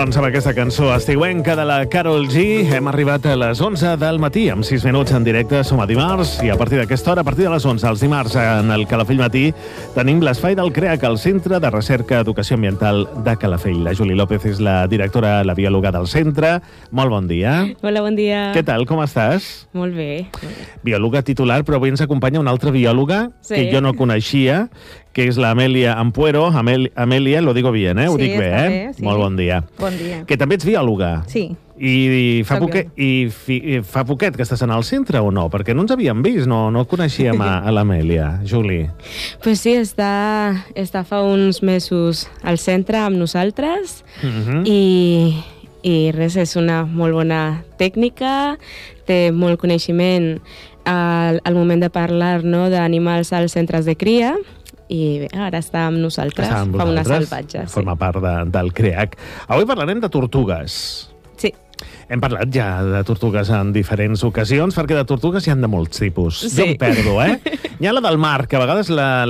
Doncs amb aquesta cançó estiuenca de la Karol G hem arribat a les 11 del matí, amb 6 minuts en directe. Som a dimarts i a partir d'aquesta hora, a partir de les 11, els dimarts, en el Calafell Matí, tenim l'espai del CREAC, el Centre de Recerca Educació Ambiental de Calafell. La Juli López és la directora, la biòloga del centre. Molt bon dia. Hola, bon dia. Què tal, com estàs? Molt bé. Biòloga titular, però avui ens acompanya una altra biòloga que jo no coneixia, que és l'Amèlia Ampuero. Amèlia, lo digo bien, Ho dic bé, bé, sí. Molt bon dia. Bon dia. Que també ets biòloga. Sí. I fa poquet que estàs en el centre o no? Perquè no ens havíem vist, no coneixíem a l'Amèlia. Juli. Pues sí, està fa uns mesos al centre amb nosaltres i res, és una molt bona tècnica, té molt coneixement al moment de parlar, no, d'animals als centres de cria. I bé, ara està amb nosaltres, fa una salvatge. Forma part del CREAC. Avui parlarem de tortugues. Sí. Hem parlat ja de tortugues en diferents ocasions, perquè de tortugues hi ha de molts tipus. Sí. Jo em perdo, Hi ha la del mar, que a vegades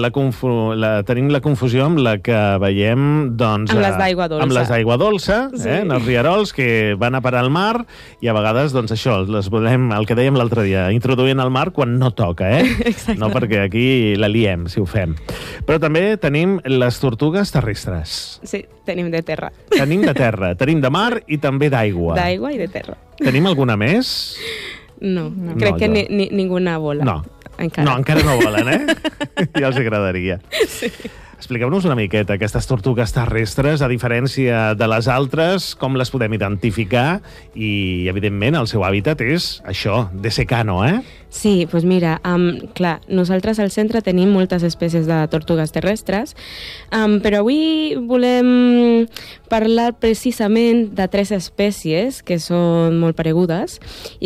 tenim la confusió amb la que veiem, doncs... Amb les d'aigua dolça. Amb les d'aigua dolça, sí. En els rierols que van a parar al mar, i a vegades, doncs això, les volem, el que dèiem l'altre dia, introduint al mar quan no toca, Exacte. No perquè aquí la liem, si ho fem. Però també tenim les tortugues terrestres. Sí, tenim de terra. Tenim de terra, tenim de mar i també d'aigua. D'aigua i de terra. Tenim alguna més? No. Crec que ninguna vola. No. Encara. No, encara no volen, Ja els agradaria. Sí. Expliqueu-nos una miqueta aquestes tortugues terrestres, a diferència de les altres, com les podem identificar i, evidentment, el seu hàbitat és això, de secano, Sí, doncs mira, clar, nosaltres al centre tenim moltes espècies de tortugues terrestres, però avui volem parlar precisament de 3 espècies que són molt paregudes i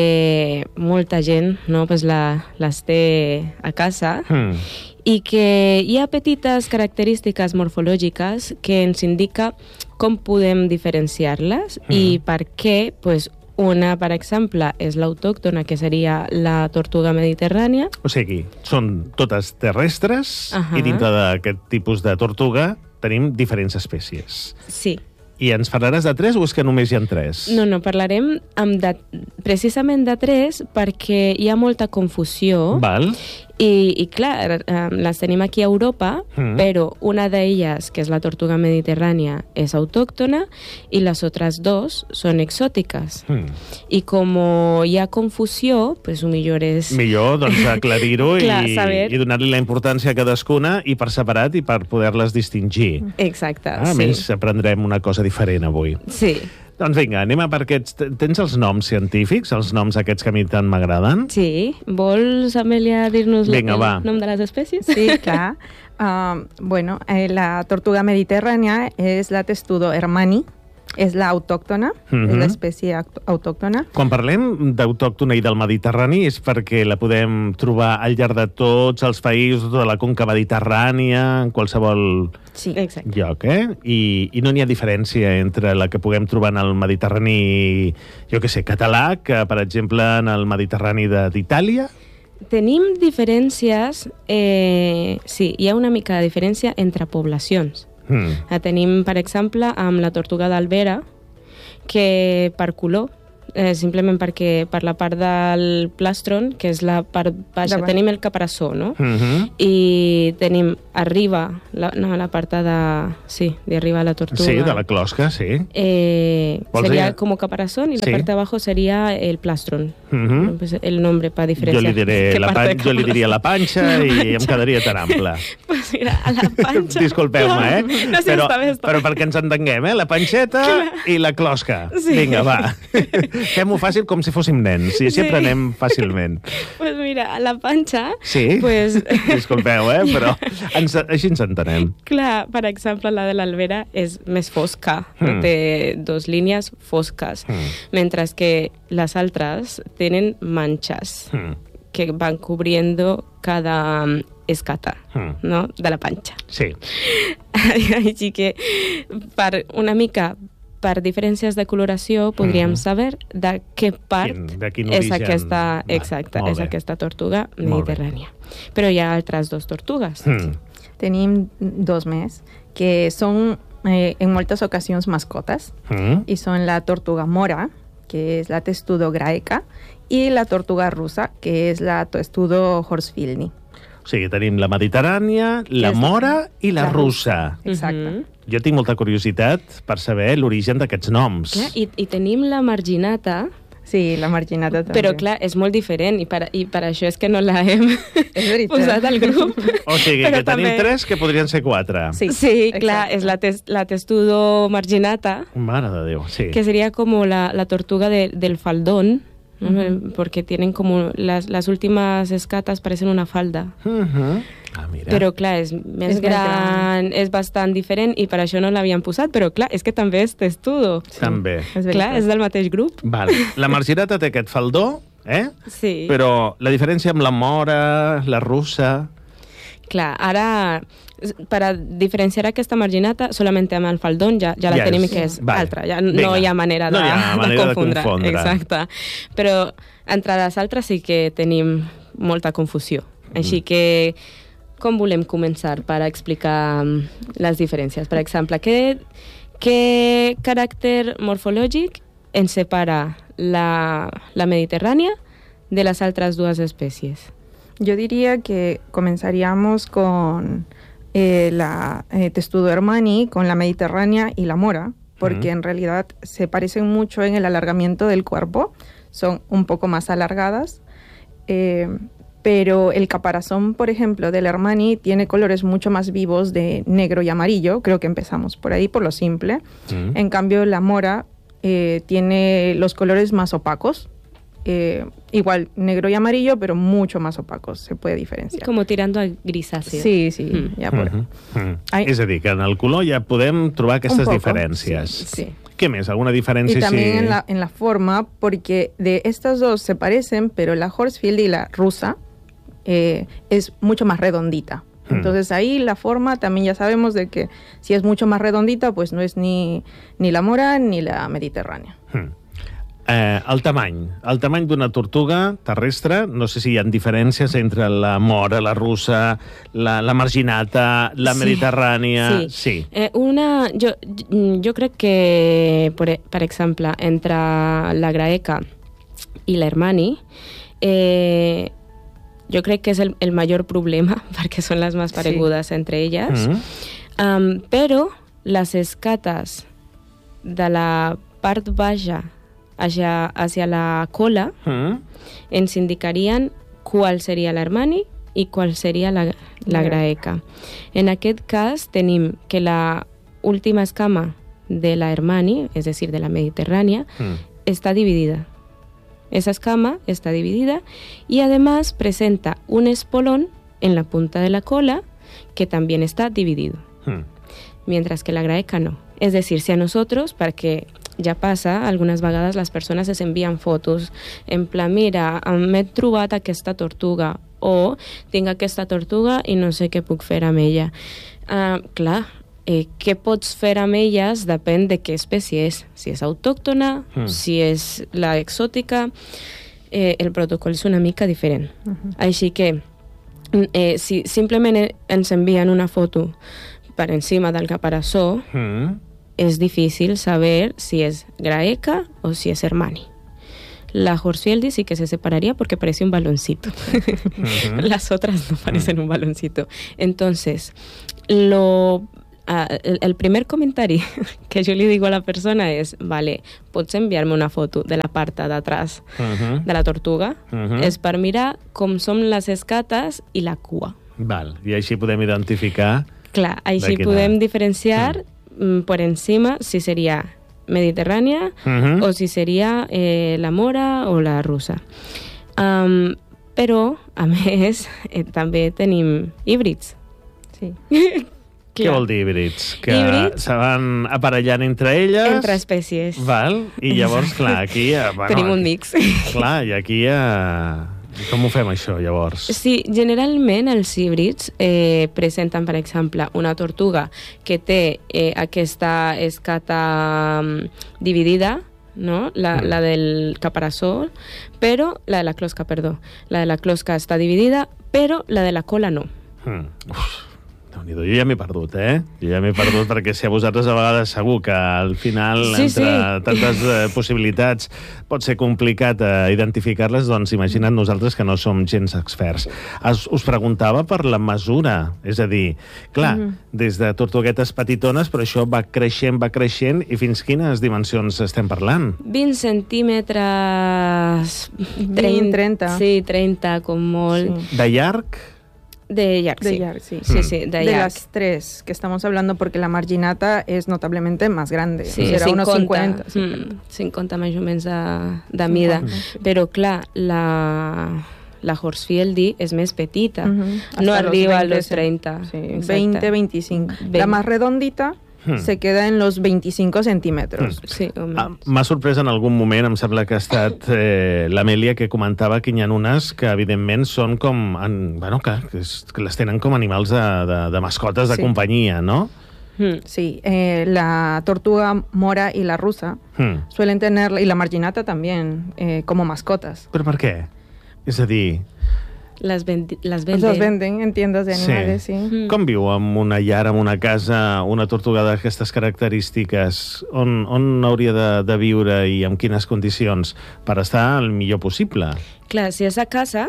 que molta gent, no, pues les té a casa, i que hi ha petites característiques morfològiques que ens indica com podem diferenciar-les i per què, pues, una, per exemple, és l'autòctona, que seria la tortuga mediterrània. O sigui, són totes terrestres i dintre d'aquest tipus de tortuga tenim diferents espècies. Sí. I ens parlaràs de 3 o és que només hi ha 3? No, parlarem precisament de 3 perquè hi ha molta confusió. Val. I clar, les tenim aquí a Europa, però una d'elles, que és la tortuga mediterrània, és autòctona i les altres 2 són exòtiques. I com hi ha confusió, pues millor és... Millor, doncs, aclarir-ho i donar-li la importància a cadascuna i per separat i per poder-les distingir. Exacte, A més, aprendrem una cosa diferent avui. Sí. Doncs vinga, anem a per aquests... Tens els noms científics, els noms aquests que a mi tant m'agraden? Sí. Vols, Amèlia, dir-nos el nom de les espècies? Sí, clar. La tortuga mediterrània és la testudo hermani, és l'autòctona, és l'espècie autòctona. Quan parlem d'autòctona i del Mediterrani és perquè la podem trobar al llarg de tots els països, de la conca mediterrània, en qualsevol lloc, I no n'hi ha diferència entre la que puguem trobar en el Mediterrani, jo què sé, català, que, per exemple, en el Mediterrani d'Itàlia? Tenim diferències, sí, hi ha una mica de diferència entre poblacions. Tenim, per exemple, amb la tortuga d'Albera, que per color, simplement perquè per la part del plàstron, que és la part baixa, tenim el caparaçó, no? I tenim arriba, la part d'arriba la tortuga. Sí, de la closca, sí. Sería como caparazón y la parte de abajo sería el plastron. Pues el nombre para diferenciar. Jo li diria la panxa i em quedaria tan ample. Pues mira, a la panxa... Disculpeu-me, No, sí, però perquè ens entenguem, la panxeta i la closca. Vinga, va. Fem-ho fàcil com si fóssim nens, i així aprenem fàcilment. Pues mira, a la panxa... Sí? Pues... Disculpeu, però així ens entenem. Clar, per exemple, la de l'Albera és més fosca, té 2 línies fosques, mentre que les altres tenen manchas que van cubriendo cada escata, ¿no? De la panxa. Sí. Així que, per diferències de coloració, podríem saber de què part és aquesta, és aquesta tortuga mediterrània. Però hi ha altres 2 tortugues. Tenim 2 més, que són en moltes ocasions mascotes, i són la tortuga mora, que és la testudo graeca, i la tortuga russa, que és la testudo horsfieldni. O sigui, tenim la mediterrània, la mora i la russa. Exacte. Jo tinc molta curiositat per saber l'origen d'aquests noms. Clar, i tenim la marginata. Sí, la marginata també. Però, clar, és molt diferent i per això és que no la hem posat al grup. O sigui, que tenim 3 que podrien ser 4. Sí, clar, és la testudo marginata. Mare de Déu, sí. Que sería como la tortuga del faldón, ¿no? Porque tienen como las últimas escatas parecen una falda. Ah, mira. Però, clar, és més gran, és bastant diferent i per això no l'havien posat, però, clar, és que també és testudo. Sí. També. Clar, és del mateix grup. Vale. La marginata té aquest faldó, Sí. Però la diferència amb la mora, la russa... Clar, ara, per a diferenciar aquesta marginata, solament amb el faldón ja la tenim que és altra. Ja no hi ha manera de confondre. Exacte. Però entre les altres sí que tenim molta confusió. Així que com volem començar per explicar les diferències? Per exemple, què caràcter morfològic ens separa la Mediterránea de las otras dos especies? Yo diría que comenzaríamos con la testudo hermani, con la mediterránea y la mora, porque en realidad se parecen mucho en el alargamiento del cuerpo, son un poco más alargadas, pero el caparazón, por ejemplo, del hermani tiene colores mucho más vivos de negro y amarillo, creo que empezamos por ahí, por lo simple. En cambio, la mora tiene los colores más opacos, igual negro y amarillo, pero mucho más opacos, se puede diferenciar. Como tirando a grisáceo. Sí, ja por És a dir, que en el color ja podem trobar aquestes diferències. Sí. ¿Qué más? ¿Alguna diferencia? Y también en la forma, porque de estas dos se parecen, pero la Horsfield y la rusa es mucho más redondita. Entonces ahí la forma también ya sabemos de que si es mucho más redondita, pues no es ni la mora ni la mediterránea. El tamany d'una tortuga terrestre, no sé si hi ha diferències entre la mora, la russa, la marginata, la mediterrània... Sí. Jo crec que, per exemple, entre la graeca i l'hermani, jo crec que és el major problema, perquè són les més paregudes entre elles, però les escates de la part baixa hacia la cola ens indicarien qual seria l'hermani i qual seria la graeca. En aquest cas tenim que la última escama de la hermani, es decir, de la mediterránea, está dividida. Esa escama está dividida y además presenta un espolón en la punta de la cola que también está dividido, mientras que la graeca no. Es decir, si a nosotros, perquè ja passa, algunes vegades les persones es envien fotos en plan, mira, m'he trobat aquesta tortuga o tinc aquesta tortuga i no sé què puc fer amb ella. Clar, què pots fer amb elles depèn de què espècie és. Si és autòctona, si és la exòtica, el protocol és una mica diferent. Així que, si simplement ens envien una foto per encima del caparaçó, és difícil saber si es graeca o si es hermani. La Horsfield sí que se separaría porque parece un baloncito. Las otras no parecen un baloncito. Entonces, el primer comentari que jo li digo a la persona és, vale, pots enviar-me una foto de la part d'atrás de la tortuga? És per mirar com són les escates i la cua. Val, i així podem identificar... Clar, així podem diferenciar por encima si sería mediterránea o si sería la mora o la russa. Però, a més, també tenim híbrids. Sí. Què vol dir híbrids? Que se van aparellant entre elles... Entre espècies. Val? I llavors, clar, aquí... Tenim un mix. Clar, i aquí com ho fem, això, llavors? Sí, generalment els híbrids presenten, per exemple, una tortuga que té aquesta escata dividida, no? La del caparaçó, però... La de la closca, perdó. La de la closca està dividida, però la de la cola no. Jo ja m'he perdut, Jo ja m'he perdut perquè si a vosaltres a vegades segur que al final, tantes possibilitats, pot ser complicat identificar-les, doncs imagina't nosaltres que no som gens experts. Us preguntava per la mesura, és a dir, clar, des de tortuguetes petitones, però això va creixent, i fins quines dimensions estem parlant? 20 centímetres... 30. Sí, 30, com molt. Sí. De llarg? De llarg, sí. Sí, de las tres que estamos hablando, porque la marginata es notablemente más grande. Sí, serà 50, unos 50 més o menys de mida. Però, clar, la Horsfieldi és més petita. No arriba a los 30. Sí, 20, 25. La más redondita se queda en los 25 centímetres. Sí, m'ha sorprès en algun moment, em sembla que ha estat l'Amèlia que comentava que hi ha unes que evidentment són com... que les tenen com animals de mascotes de companyia, no? Sí, la tortuga mora y la rusa suelen tener, y la marginata también, como mascotas. Però per què? És a dir... Les venden. Los venden en tiendas de animales, sí. Com viu en una llar, en una casa, una tortuga d'aquestes característiques? On hauria de viure i en quines condicions per estar el millor possible? Clar, si és a casa,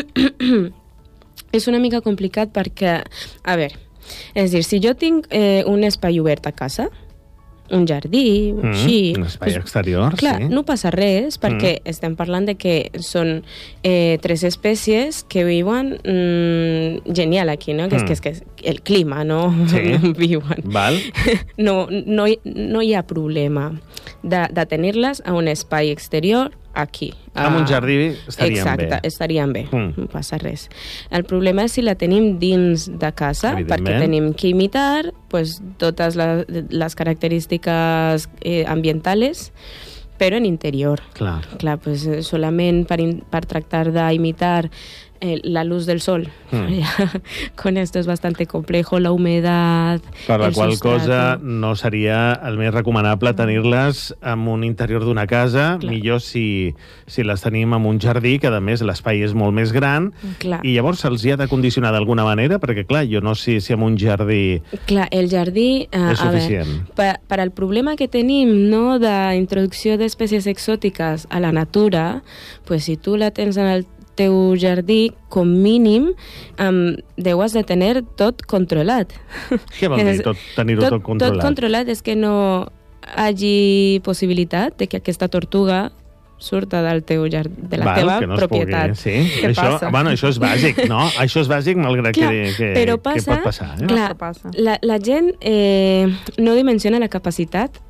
és una mica complicat perquè, a veure, és a dir, si jo tinc un espai obert a casa, un jardí, així... Un espai exterior, clar, no passa res, perquè estem parlant de que són 3 espècies que viuen genial aquí, no? Que és que el clima, no? Sí. Viuen. Val. No hi ha problema de tenir-les a un espai exterior aquí. En un jardí estarien bé. Exacte, estarien bé, no passa res. El problema és si la tenim dins de casa, perquè tenim que imitar totes les característiques ambientales, però en interior. Clar, solament per tractar d'imitar la luz del sol. Con esto es bastante complejo, la humedad, per la qual cosa no seria el més recomanable tenir-les en un interior d'una casa, millor si les tenim en un jardí, que a més l'espai és molt més gran, i llavors se'ls hi ha de condicionar d'alguna manera, perquè clar, jo no sé si en un jardí... Clar, el jardí... és suficient. Per al problema que tenim, no, d'introducció d'espècies exòtiques a la natura, si tu la tens en el teu jardí, com mínim, has de tenir tot controlat. Què vol dir tenir-ho tot controlat? Tot controlat és que no hagi possibilitat de que aquesta tortuga surta del teu jardí, de la teva propietat. Què passa? Això és bàsic, no? Això és bàsic, malgrat que pot passar. Clar, la gent no dimensiona la capacitat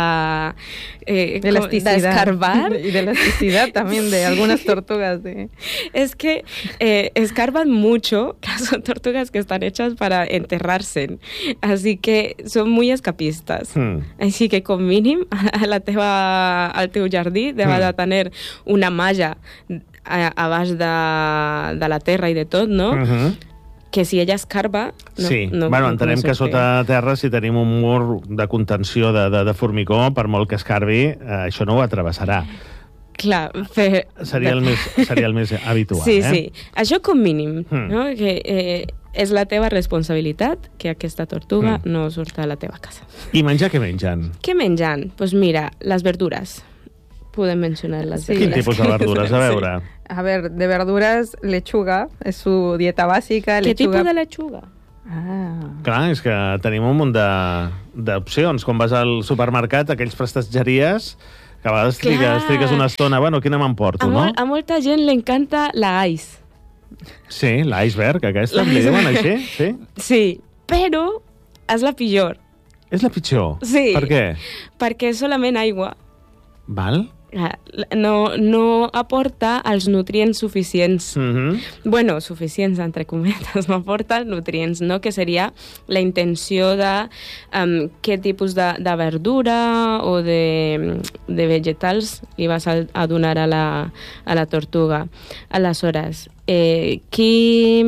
d'escarbar. Y de elasticidad también de algunas tortugas. Es que escarban mucho, son tortugas que están hechas para enterrarse, así que son muy escapistas. Així que com mínim al teu jardí deva de tenir una malla a baix de la terra i de tot, no? Que si ella escarba... entenem que sota terra, si tenim un mur de contenció de formigó, per molt que escarbi, això no ho atrevessarà. Clar, seria el més habitual. Sí. Això com mínim, no? Que és la teva responsabilitat que aquesta tortuga no surta a la teva casa. I menjar, què mengen? Què mengen? Doncs mira, les verdures. Podem mencionar les verdures. Quin tipus de verdures? A veure... A ver, de verduras, lechuga, es su dieta bàsica. ¿Qué tipo de lechuga? Clar, és que tenim un munt d'opcions. Quan vas al supermercat, aquells prestatgeries, que a vegades trigues una estona, quina m'emporto, no? A molta gent li encanta la ice. Sí, l'iceberg, aquesta, li diuen així? Sí, però és la pitjor. És la pitjor? Sí. Per què? Perquè és solament aigua. Val? No aporta els nutrients suficients. Bueno, suficients, entre cometes, no aporta nutrients, no? Que seria la intenció de què tipus de verdura o de vegetals li vas a donar a la tortuga. Aleshores, què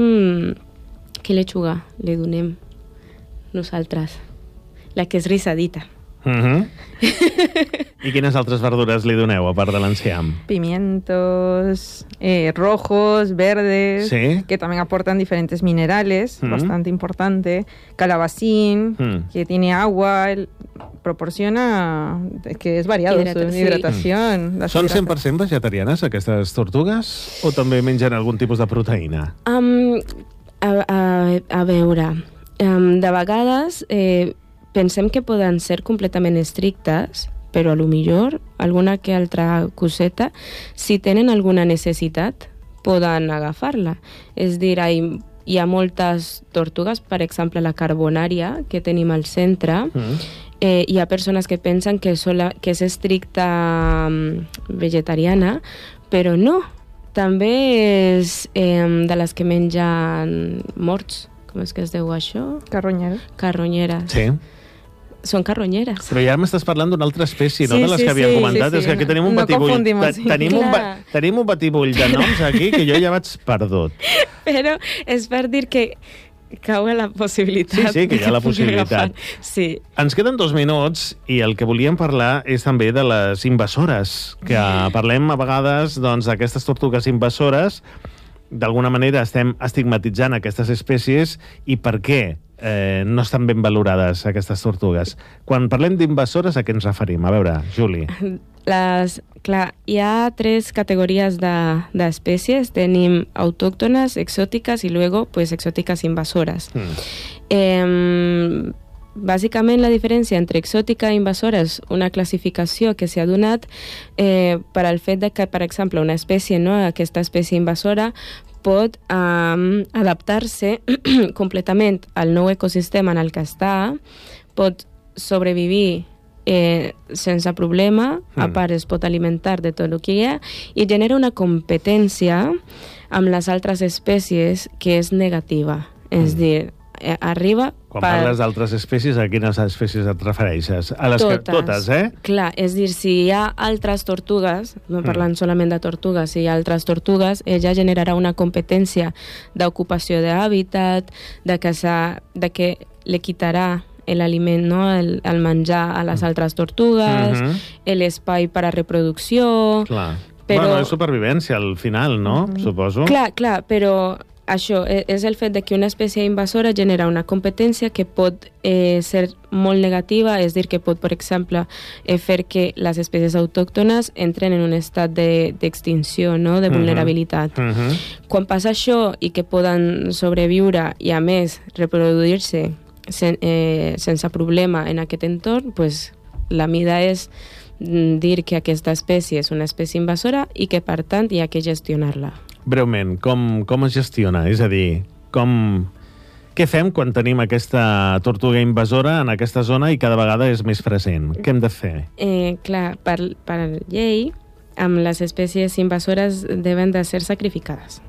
lechuga li donem nosaltres? La que és risadita. I quines altres verdures li doneu, a part de l'enciam? Pimientos, rojos, verdes, que también aportan diferentes minerales, bastante importante. Calabacín, que tiene agua, proporciona que és variado, hidratació. Són 100% vegetarianes, aquestes tortugues? O també mengen algun tipus de proteïna? A veure, de vegades pensem que poden ser completament estrictes, però a lo millor alguna que altra coseta, si tenen alguna necessitat, poden agafar-la. És dir, hi ha moltes tortugues, per exemple la carbonària que tenim al centre, hi ha persones que pensen que és estricta vegetariana, però no. També és de les que mengen morts. Com és que es diu això? Carronyeres. Carronyeres. Sí. Són carronyeres. Però ja m'estàs parlant d'una altra espècie, no? De les que havíem comentat. És que aquí tenim un batibull. Tenim un batibull de noms aquí que jo ja vaig perdut. Però és per dir que cau la possibilitat. Sí, que hi ha la possibilitat. Sí. Ens queden 2 minuts i el que volíem parlar és també de les invasores, que parlem a vegades d'aquestes tortugues invasores. D'alguna manera estem estigmatitzant aquestes espècies i per què no estan ben valorades aquestes tortugues. Quan parlem d'invasores, a què ens referim? A veure, Juli. Clar, hi ha 3 categories d'espècies. Tenim autòctones, exòtiques i luego exòtiques invasores. Bàsicament, la diferència entre exòtica i invasora és una classificació que s'ha donat per al fet de que, per exemple, una espècie, aquesta espècie invasora, pot adaptar-se completament al nou ecosistema en el que està, pot sobrevivir sense problema, a part es pot alimentar de tot el que hi ha, i genera una competència amb les altres espècies que és negativa. És dir, arriba... Quan parles d'altres espècies, a quines espècies et refereixes? A les totes, Clar, és dir, si hi ha altres tortugues, no parlant solament de tortugues, si hi ha altres tortugues, ella generarà una competència d'ocupació d'hàbitat, de que li quitarà l'aliment, el menjar a les altres tortugues, l'espai per a reproducció... Clar. Bueno, és supervivència al final, no? Suposo. Clar, però... Això és el fet de que una espècie invasora genera una competència que pot ser molt negativa, és dir, que pot, per exemple, fer que les espècies autòctones entren en un estat d'extinció, de vulnerabilitat. Quan passa això i que poden sobreviure i, a més, reproduir-se sense problema en aquest entorn, la mida és dir que aquesta espècie és una espècie invasora i que, per tant, hi ha que gestionar-la. Breument, com es gestiona? És a dir, què fem quan tenim aquesta tortuga invasora en aquesta zona i cada vegada és més present? Què hem de fer? Clar, per llei, amb les espècies invasores deben de ser sacrificades.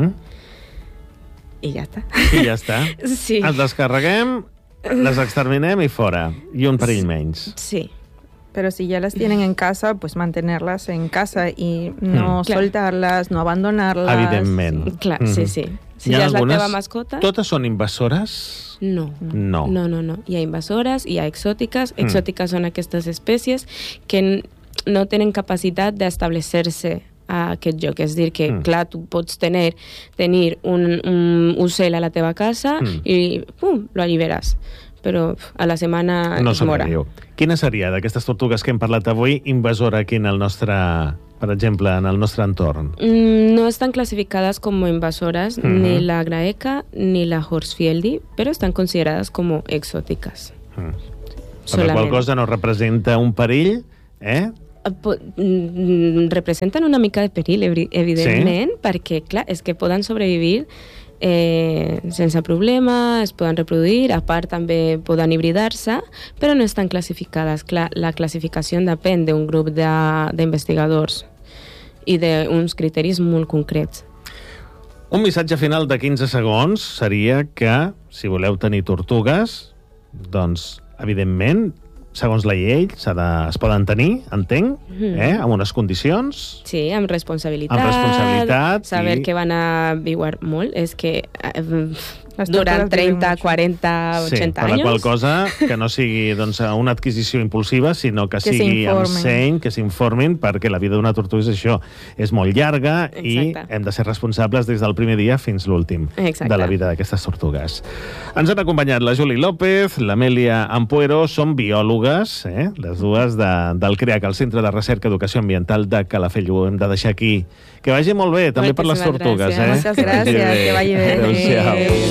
I ja està. I ja està. Sí. Les descarreguem, les exterminem i fora. I un perill menys. Sí. Pero si ya las tienen en casa, pues mantenerlas en casa y no soltarlas, no abandonarlas. Evidentment. Clar, sí. Si ja és la teva mascota... Totes són invasores? No. Hi ha invasores, hi ha exòtiques. Exòtiques són aquestes espècies que no tenen capacitat d'establecer-se a aquest lloc. És dir, que, clar, tu pots tenir un ocell a la teva casa i, lo alliberes. Però a la setmana es mora. Quina seria d'aquestes tortugues que hem parlat avui invasora aquí en el nostre, per exemple, en el nostre entorn? No estan classificades com invasores ni la graeca ni la horsfieldi, però estan considerades com exòtiques. Per la qual cosa no representa un perill, representen una mica de perill, evidentment, perquè, clar, és que poden sobrevivir sense problema, es poden reproduir, a part també poden hibridar-se, però no estan classificades. Clar, la classificació depèn d'un grup d'investigadors i d'uns criteris molt concrets. Un missatge final de 15 segons seria que, si voleu tenir tortugues, doncs, evidentment, segons la llei, es poden tenir, entenc, amb unes condicions. Sí, amb responsabilitat. Saber que van a viure molt. És que durant 30, 40, 80 anys. Per la qual cosa que no sigui una adquisició impulsiva, sinó que sigui amb seny, que s'informin, perquè la vida d'una tortuga és això, és molt llarga i hem de ser responsables des del primer dia fins l'últim de la vida d'aquestes tortugues. Ens han acompanyat la Juli López, l'Amèlia Ampuero, són biòlogues, les dues del CREAC, el Centre de Recerca i Educació Ambiental de Calafell. Ho hem de deixar aquí. Que vagi molt bé, també per les tortugues. Moltes gràcies, que vagi bé. Adéu-siau.